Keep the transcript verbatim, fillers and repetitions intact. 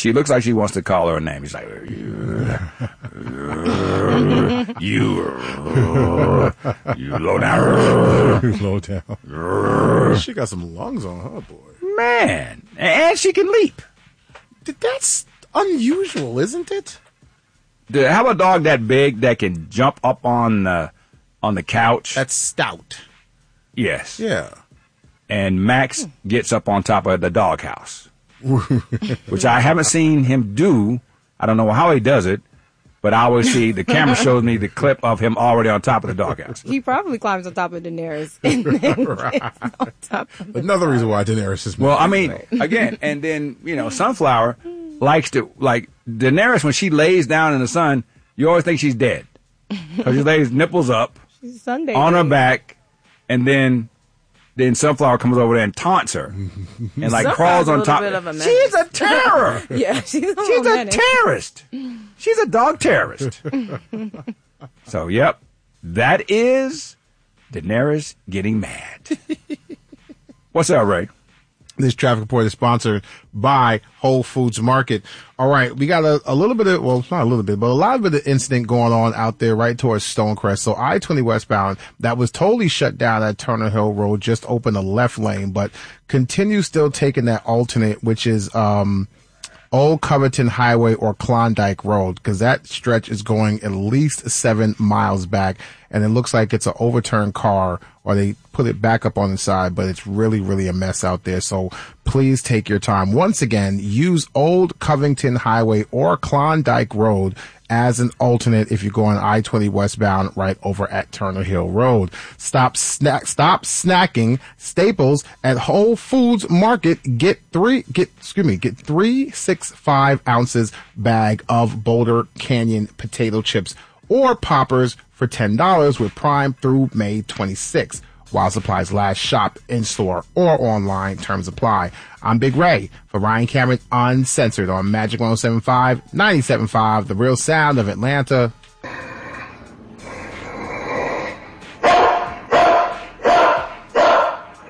she looks like she wants to call her a name. She's like, you, you, you low down. You low down. She got some lungs on her, boy. Man, and she can leap. That's unusual, isn't it? Dude, how about a dog that big that can jump up on the on the couch? That's stout. Yes. Yeah. And Max gets up on top of the doghouse, which I haven't seen him do. I don't know how he does it, but I always see the camera shows me the clip of him already on top of the doghouse. He probably climbs on top of Daenerys. And then Right. on top of the Another dog. reason why Daenerys is. Well, I mean, again, and then, you know, Sunflower likes to, like, Daenerys, when she lays down in the sun, you always think she's dead. Because she lays nipples up She's Sunday on her baby. back, and then then Sunflower comes over there and taunts her. And, like, Sunflower's crawls a on little top. bit of a menace. She's a terror. Yeah, she's a, She's a menace. terrorist. She's a dog terrorist. So, yep, that is Daenerys getting mad. What's up, Ray? This traffic report is sponsored by Whole Foods Market. All right, we got a, a little bit of, well, it's not a little bit, but a lot of the incident going on out there right towards Stonecrest. So I twenty westbound, that was totally shut down at Turner Hill Road, just opened a left lane, but continues still taking that alternate, which is um Old Covington Highway or Klondike Road, because that stretch is going at least seven miles back, and it looks like it's an overturned car, or they put it back up on the side, but it's really, really a mess out there. So please take your time. Once again, use Old Covington Highway or Klondike Road as an alternate if you're going I twenty westbound right over at Turner Hill Road. Stop snack, stop snacking staples at Whole Foods Market. Get three, get, excuse me, get three, six, five ounces bag of Boulder Canyon potato chips or poppers for ten dollars with Prime through May twenty-sixth. While supplies last, shop in store or online. Terms apply. I'm Big Ray for Ryan Cameron Uncensored on Magic one oh seven point five, ninety-seven point five, the real sound of Atlanta,